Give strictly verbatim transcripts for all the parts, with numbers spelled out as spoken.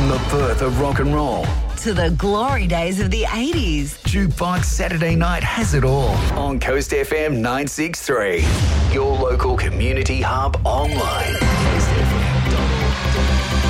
From the birth of rock and roll to the glory days of the eighties. Jukebox Saturday Night has it all on Coast F M nine sixty-three. Your local community hub online. coast f m dot org dot a u.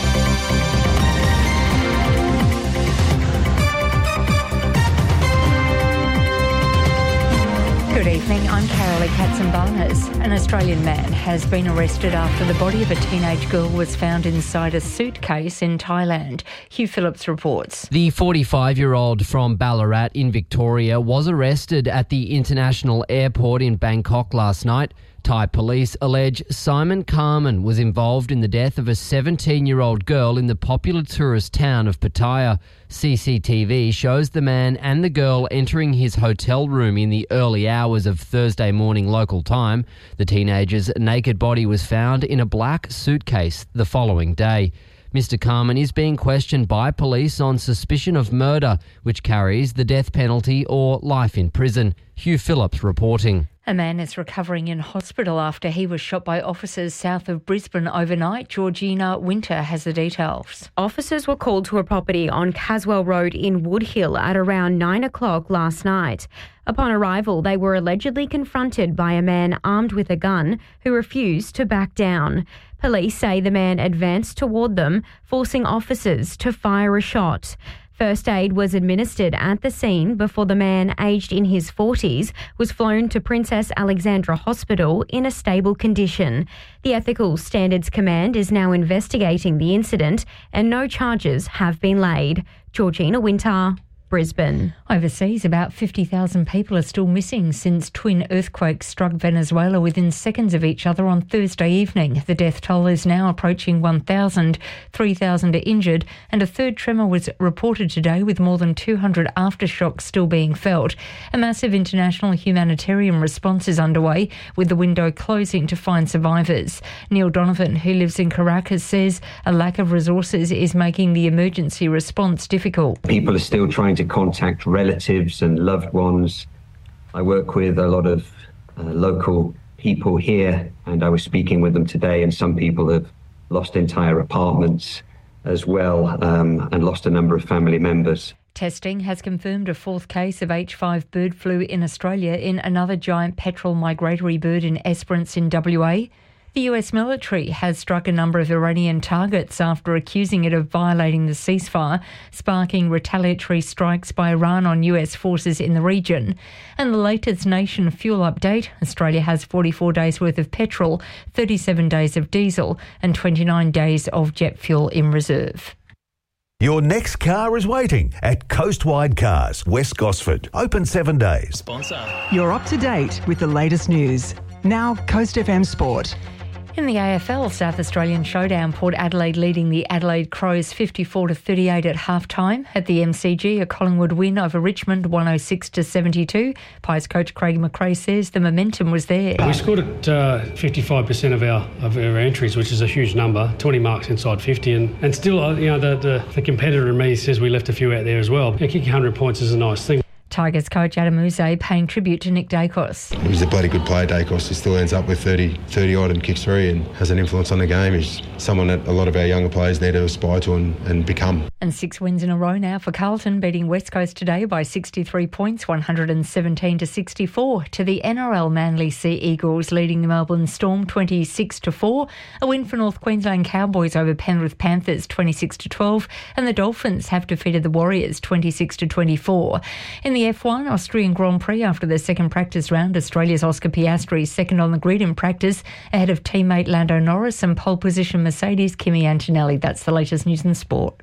Good evening, I'm Carolee Katzenbarnes. An Australian man has been arrested after the body of a teenage girl was found inside a suitcase in Thailand. Hugh Phillips reports. The forty-five-year-old from Ballarat in Victoria was arrested at the international airport in Bangkok last night. Thai police allege Simon Carmen was involved in the death of a seventeen-year-old girl in the popular tourist town of Pattaya. C C T V shows the man and the girl entering his hotel room in the early hours of Thursday morning local time. The teenager's naked body was found in a black suitcase the following day. Mister Carmen is being questioned by police on suspicion of murder, which carries the death penalty or life in prison. Hugh Phillips reporting. A man is recovering in hospital after he was shot by officers south of Brisbane overnight. Georgina Winter has the details. Officers were called to a property on Caswell Road in Woodhill at around nine o'clock last night. Upon arrival, they were allegedly confronted by a man armed with a gun who refused to back down. Police say the man advanced toward them, forcing officers to fire a shot. First aid was administered at the scene before the man, aged in his forties, was flown to Princess Alexandra Hospital in a stable condition. The Ethical Standards Command is now investigating the incident and no charges have been laid. Georgina Winter, Brisbane. Overseas, about fifty thousand people are still missing since twin earthquakes struck Venezuela within seconds of each other on Thursday evening. The death toll is now approaching one thousand. three thousand are injured, and a third tremor was reported today with more than two hundred aftershocks still being felt. A massive international humanitarian response is underway, with the window closing to find survivors. Neil Donovan, who lives in Caracas, says a lack of resources is making the emergency response difficult. People are still trying to contact relatives and loved ones. I work with a lot of uh, local people here, and I was speaking with them today, and some people have lost entire apartments as well, um, and lost a number of family members. Testing has confirmed a fourth case of H five bird flu in Australia in another giant petrel migratory bird in Esperance in W A. The U S military has struck a number of Iranian targets after accusing it of violating the ceasefire, sparking retaliatory strikes by Iran on U S forces in the region. And the latest nation fuel update, Australia has forty-four days worth of petrol, thirty-seven days of diesel and twenty-nine days of jet fuel in reserve. Your next car is waiting at Coastwide Cars, West Gosford. Open seven days. Sponsor. You're up to date with the latest news. Now, Coast F M Sport. In the A F L, South Australian Showdown, Port Adelaide leading the Adelaide Crows fifty-four to thirty-eight at half-time. At the M C G, a Collingwood win over Richmond one oh six to seventy-two. Pies coach Craig McRae says the momentum was there. We scored at uh, fifty-five percent of our of our entries, which is a huge number, twenty marks inside fifty, and, and still, uh, you know, the, the the competitor in me says we left a few out there as well. Yeah, kicking one hundred points is a nice thing. Tigers coach Adam Uze paying tribute to Nick Dacos. He's a bloody good player, Dacos. He still ends up with thirty, thirty odd and kicks three and has an influence on the game. He's someone that a lot of our younger players need to aspire to and, and become. And six wins in a row now for Carlton, beating West Coast today by sixty-three points, one hundred seventeen to sixty-four. To the N R L, Manly Sea Eagles leading the Melbourne Storm twenty-six to four. A win for North Queensland Cowboys over Penrith Panthers twenty-six to twelve. And the Dolphins have defeated the Warriors twenty-six to twenty-four. In the F one, Austrian Grand Prix after the second practice round, Australia's Oscar Piastri second on the grid in practice ahead of teammate Lando Norris and pole position Mercedes Kimi Antonelli. That's the latest news in sport.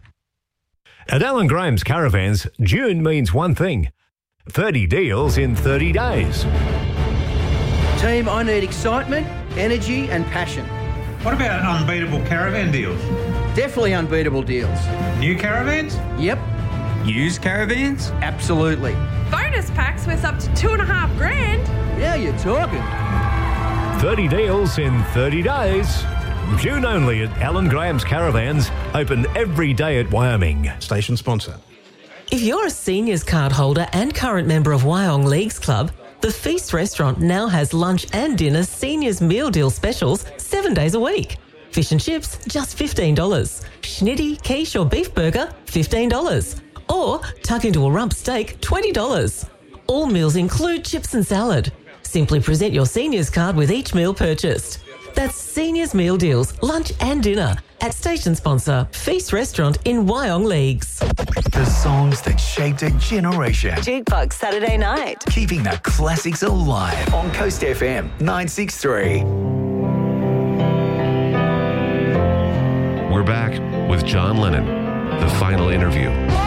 At Alan Graham's Caravans, June means one thing: thirty deals in thirty days. Team, I need excitement, energy and passion. What about unbeatable caravan deals? Definitely unbeatable deals. New caravans? Yep. Used caravans? Absolutely. Bonus packs worth up to two and a half grand. Yeah, you're talking. thirty deals in thirty days. June only at Alan Graham's Caravans. Open every day at Wyoming. Station sponsor. If you're a seniors card holder and current member of Wyong Leagues Club, the Feast restaurant now has lunch and dinner seniors meal deal specials seven days a week. Fish and chips, just fifteen dollars. Schnitty, quiche or beef burger, fifteen dollars. Or tuck into a rump steak, twenty dollars. All meals include chips and salad. Simply present your seniors card with each meal purchased. That's Seniors Meal Deals, lunch and dinner at station sponsor Feast Restaurant in Wyong Leagues. The songs that shaped a generation. Jukebox Saturday night. Keeping the classics alive on Coast F M nine six three. We're back with John Lennon, the final interview.